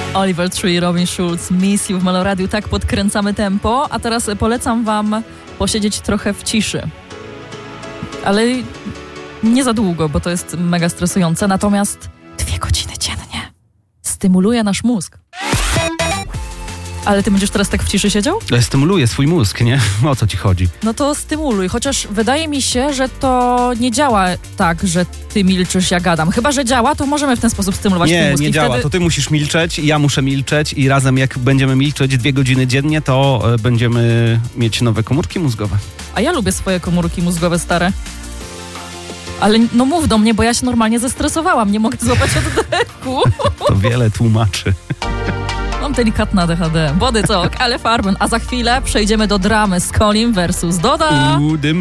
Oliver Tree, Robin Schulz, Miss You w Meloradiu. Tak podkręcamy tempo, a teraz polecam wam posiedzieć trochę w ciszy. Ale nie za długo, bo to jest mega stresujące. Natomiast 2 godziny dziennie stymuluje nasz mózg. Ale ty będziesz teraz tak w ciszy siedział? Stymuluje swój mózg, nie? O co ci chodzi? No to stymuluj, chociaż wydaje mi się, że to nie działa tak, że ty milczysz, ja gadam. Chyba że działa, to możemy w ten sposób stymulować twój mózg. Nie działa. Wtedy... To ty musisz milczeć i ja muszę milczeć i razem jak będziemy milczeć 2 godziny dziennie, to będziemy mieć nowe komórki mózgowe. A ja lubię swoje komórki mózgowe stare. Ale no mów do mnie, bo ja się normalnie zestresowałam. Nie mogę złapać oddechu. To wiele tłumaczy. Mam delikatne ADHD. Body Talk, ale Farben. A za chwilę przejdziemy do dramy z Colin versus Doda. Dymy.